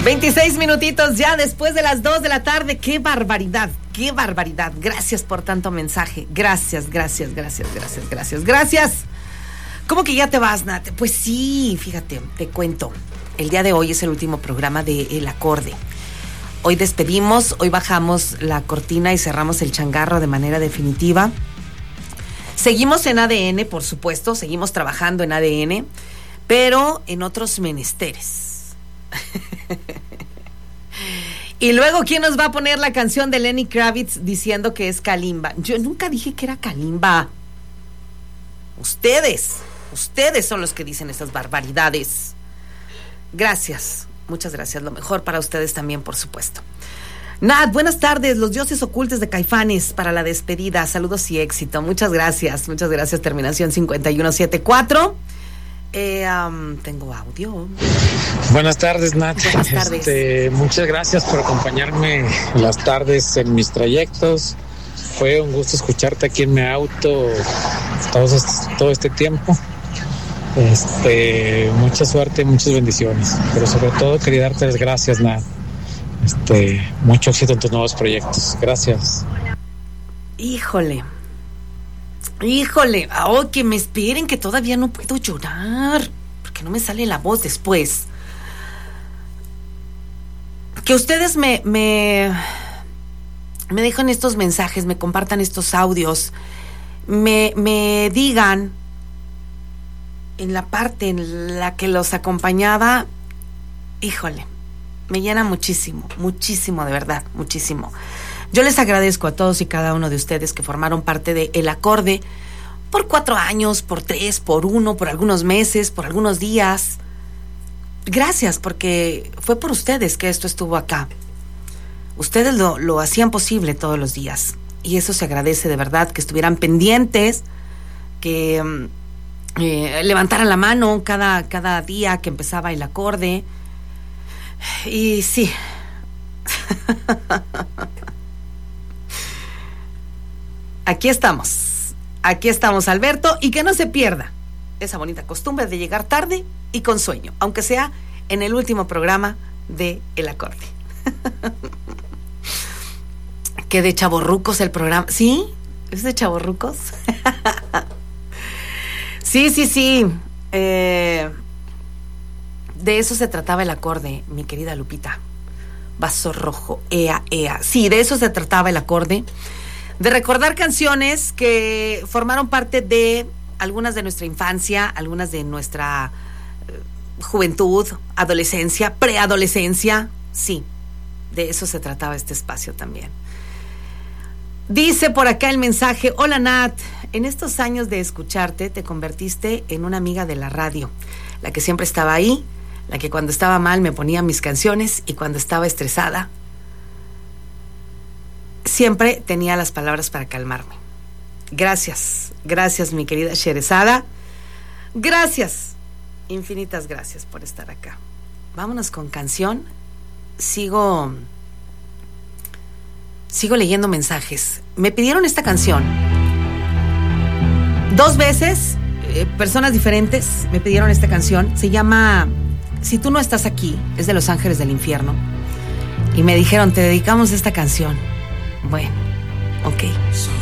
26 minutitos ya después de las 2 de la tarde. ¡Qué barbaridad! ¡Qué barbaridad! Gracias por tanto mensaje. Gracias. ¿Cómo que ya te vas, Nat? Pues sí, fíjate, te cuento. El día de hoy es el último programa de El Acorde. Hoy despedimos, hoy bajamos la cortina y cerramos el changarro de manera definitiva. Seguimos en ADN, por supuesto, seguimos trabajando en ADN, pero en otros menesteres. Y luego, ¿quién nos va a poner la canción de Lenny Kravitz diciendo que es Kalimba? Yo nunca dije que era Kalimba. Ustedes son los que dicen esas barbaridades. Gracias, muchas gracias. Lo mejor para ustedes también, por supuesto. Nat, buenas tardes. Los dioses ocultos de Caifanes para la despedida. Saludos y éxito. Muchas gracias. Terminación 5174. Tengo audio. Buenas tardes, Nat. Buenas tardes. Muchas gracias por acompañarme las tardes en mis trayectos. Fue un gusto escucharte aquí en mi auto todo este tiempo. Mucha suerte, muchas bendiciones. Pero sobre todo quería darte las gracias, Nat. Mucho éxito en tus nuevos proyectos. Gracias. Híjole, que me esperen, que todavía no puedo llorar, porque no me sale la voz después. Que ustedes me dejen estos mensajes, me compartan estos audios, me digan en la parte en la que los acompañaba. Híjole, me llena muchísimo, de verdad, muchísimo. Yo les agradezco a todos y cada uno de ustedes que formaron parte de El Acorde por 4 años, por 3, por 1, por algunos meses, por algunos días. Gracias, porque fue por ustedes que esto estuvo acá. Ustedes lo hacían posible todos los días. Y eso se agradece de verdad, que estuvieran pendientes, que levantaran la mano cada día que empezaba El Acorde. Y sí. Aquí estamos, Alberto, y que no se pierda esa bonita costumbre de llegar tarde y con sueño, aunque sea en el último programa de El Acorde. Que de chavorrucos el programa. ¿Sí? ¿Es de chavorrucos? Sí. De eso se trataba El Acorde, mi querida Lupita. Vaso rojo, ea. Sí, de eso se trataba El Acorde. De recordar canciones que formaron parte de algunas de nuestra infancia, algunas de nuestra juventud, adolescencia, preadolescencia. Sí, de eso se trataba este espacio también. Dice por acá el mensaje: hola Nat, en estos años de escucharte te convertiste en una amiga de la radio, la que siempre estaba ahí, la que cuando estaba mal me ponía mis canciones y cuando estaba estresada siempre tenía las palabras para calmarme. Gracias mi querida Sherezada. Gracias, infinitas gracias por estar acá. Vámonos con canción. Sigo leyendo mensajes. Me pidieron esta canción 2 veces, personas diferentes me pidieron esta canción. Se llama Si tú no estás aquí, es de Los Ángeles del Infierno. Y me dijeron, te dedicamos esta canción. Bueno, ok.